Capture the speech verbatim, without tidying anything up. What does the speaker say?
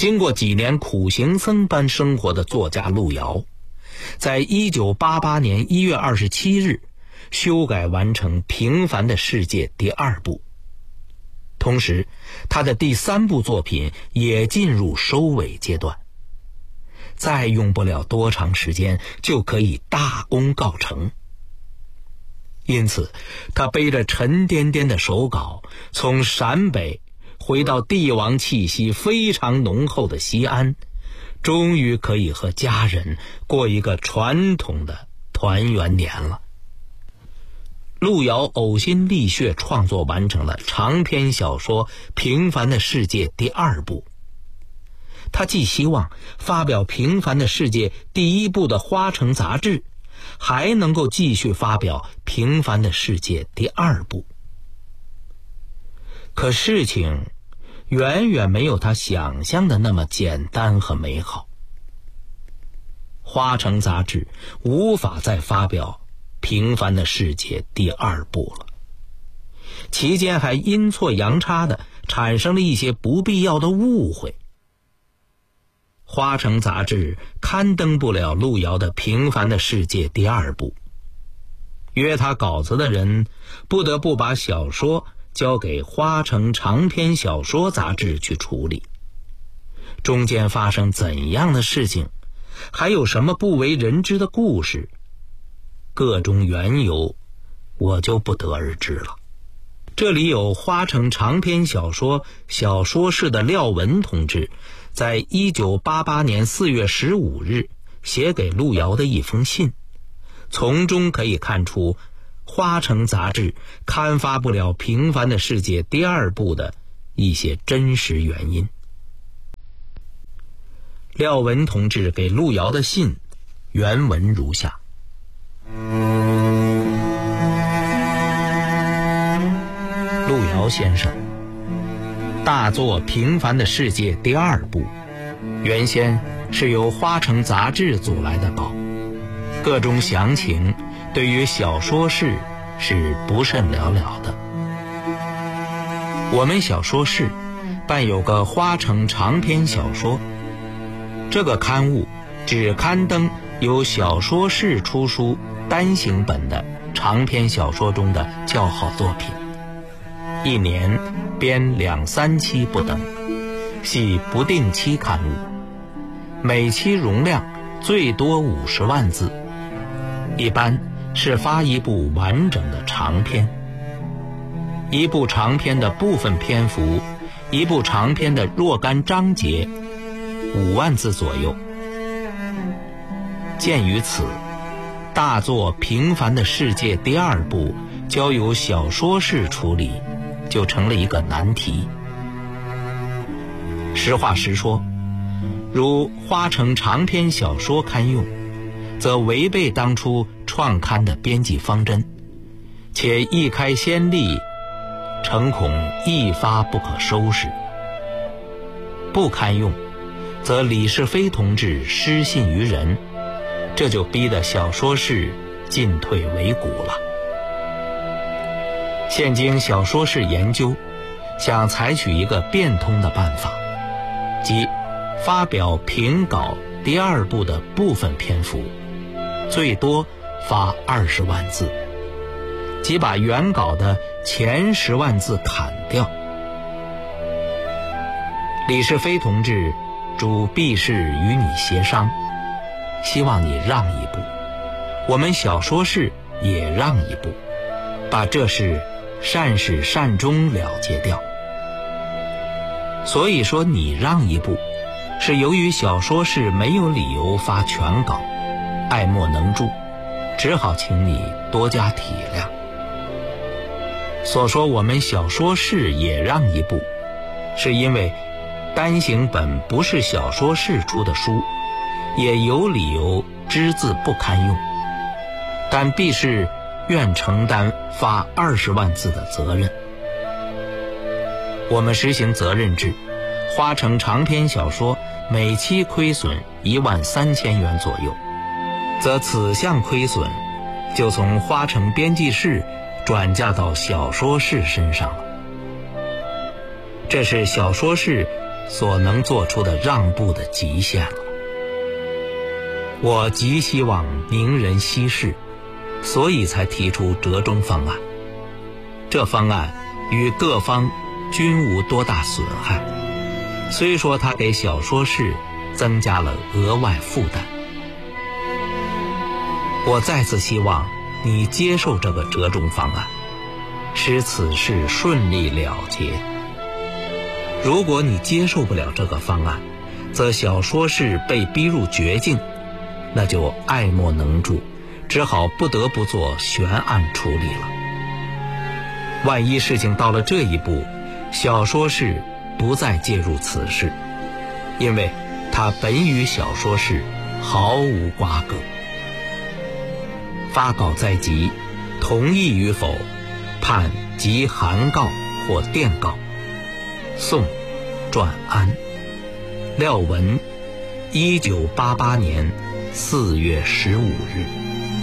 经过几年苦行僧般生活的作家路遥，在一九八八年一月二十七日修改完成《平凡的世界》第二部，同时他的第三部作品也进入收尾阶段，再用不了多长时间就可以大功告成。因此他背着沉甸甸的手稿，从陕北回到帝王气息非常浓厚的西安，终于可以和家人过一个传统的团圆年了。路遥呕心沥血创作完成了长篇小说《平凡的世界》第二部。他既希望发表《平凡的世界》第一部的《花城》杂志，还能够继续发表《平凡的世界》第二部。可事情远远没有他想象的那么简单和美好。花城杂志无法再发表《平凡的世界》第二部了，期间还阴错阳差的产生了一些不必要的误会。花城杂志刊登不了路遥的《平凡的世界》第二部，约他稿子的人不得不把小说交给花城长篇小说杂志去处理。中间发生怎样的事情，还有什么不为人知的故事，各种缘由我就不得而知了。这里有花城长篇小说小说室的廖文同志在一九八八年四月十五日写给路遥的一封信，从中可以看出花城杂志刊发不了《平凡的世界》第二部的一些真实原因。廖文同志给路遥的信原文如下：路遥先生，大作《平凡的世界》第二部原先是由花城杂志组来的稿，各种详情对于小说室是不甚了了的。我们小说室办有个花城长篇小说，这个刊物只刊登由小说室出书单行本的长篇小说中的较好作品，一年编两三期不等，系不定期刊物，每期容量最多五十万字，一般是发一部完整的长篇。一部长篇的部分篇幅，一部长篇的若干章节，五万字左右。鉴于此，大作《平凡的世界》第二部交由小说室处理，就成了一个难题。实话实说，如花城长篇小说刊用，则违背当初创刊的编辑方针，且一开先例，诚恐一发不可收拾。不刊用，则李世飞同志失信于人，这就逼得小说室进退维谷了。现经小说室研究，想采取一个变通的办法，即发表评稿第二部的部分篇幅，最多发二十万字，即把原稿的前十万字砍掉。李世飞同志主必是与你协商，希望你让一步，我们小说室也让一步，把这事善始善终了结掉。所以说你让一步，是由于小说室没有理由发全稿，爱莫能助，只好请你多加体谅。所说我们小说室也让一步，是因为单行本不是小说室出的书，也有理由只字不堪用，但必是愿承担发二十万字的责任。我们实行责任制，花城长篇小说每期亏损一万三千元左右，则此项亏损就从花城编辑室转嫁到小说室身上了。这是小说室所能做出的让步的极限了。我极希望明人息事，所以才提出折中方案。这方案与各方均无多大损害，虽说它给小说市增加了额外负担。我再次希望你接受这个折中方案，使此事顺利了结。如果你接受不了这个方案，则小说市被逼入绝境，那就爱莫能助，只好不得不做悬案处理了。万一事情到了这一步，小说市不再介入此事，因为它本与小说市毫无瓜葛。发稿在即，同意与否，判即函告或电告。宋传安，廖文，一九八八年四月十五日。